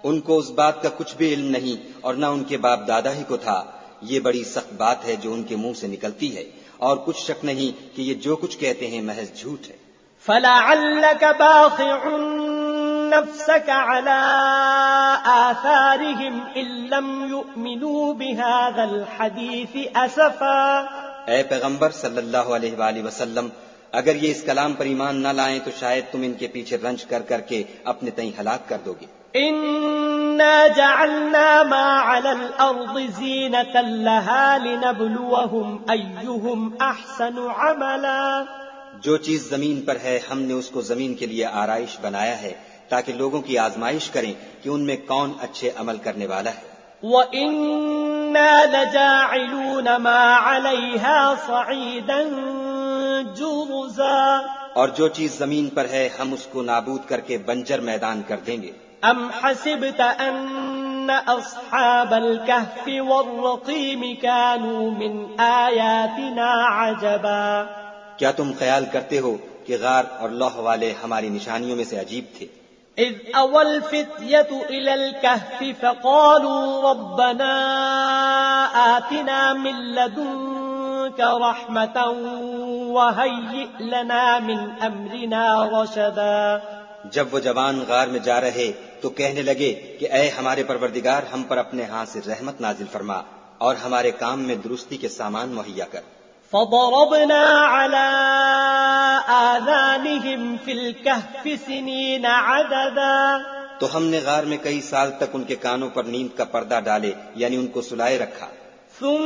ان کو اس بات کا کچھ بھی علم نہیں اور نہ ان کے باپ دادا ہی کو تھا. یہ بڑی سخت بات ہے جو ان کے منہ سے نکلتی ہے، اور کچھ شک نہیں کہ یہ جو کچھ کہتے ہیں محض جھوٹ ہے. فَلَعَلَّكَ بَاخِعٌ نَفْسَكَ عَلَىٰ آثَارِهِمْ إِن لَّمْ يُؤْمِنُوا بِهَٰذَا الْحَدِيثِ أَسَفًا. اے پیغمبر صلی اللہ علیہ وآلہ وسلم، اگر یہ اس کلام پر ایمان نہ لائیں تو شاید تم ان کے پیچھے رنج کر کر کے اپنے تئیں ہلاک کر دو گے. إِنَّا جَعَلْنَا مَا عَلَى الْأَرْضِ زِينَةً لَهَا لِنَبْلُوَهُمْ أَيُّهُمْ أَحْسَنُ عَمَلًا. جو چیز زمین پر ہے ہم نے اس کو زمین کے لیے آرائش بنایا ہے تاکہ لوگوں کی آزمائش کریں کہ ان میں کون اچھے عمل کرنے والا ہے. وَإِنَّا لَجَاعِلُونَ مَا عَلَيْهَا صَعِيدًا جُرُزًا. اور جو چیز زمین پر ہے ہم اس کو نابود کر کے بنجر میدان کر دیں گے. أَمْ حَسِبْتَ أَنَّ أَصْحَابَ الْكَهْفِ وَالرَّقِيمِ كَانُوا مِنْ آيَاتِنَا عَجَبًا. کیا تم خیال کرتے ہو کہ غار اور لوح والے ہماری نشانیوں میں سے عجیب تھے؟ إِذْ أَوَى الْفِتْيَةُ إِلَى الْكَهْفِ فَقَالُوا رَبَّنَا آتِنَا مِن لَّدُنكَ رَحْمَةً وَهَيِّئْ لَنَا مِنْ أَمْرِنَا رَشَدًا. جب وہ جوان غار میں جا رہے تو کہنے لگے کہ اے ہمارے پروردگار، ہم پر اپنے ہاں سے رحمت نازل فرما اور ہمارے کام میں درستی کے سامان مہیا کر. فَضَرَبْنَا عَلَىٰ آذَانِهِمْ فِي الْكَهْفِ سِنِينَ عَدَدًا. تو ہم نے غار میں کئی سال تک ان کے کانوں پر نیند کا پردہ ڈالے، یعنی ان کو سلائے رکھا.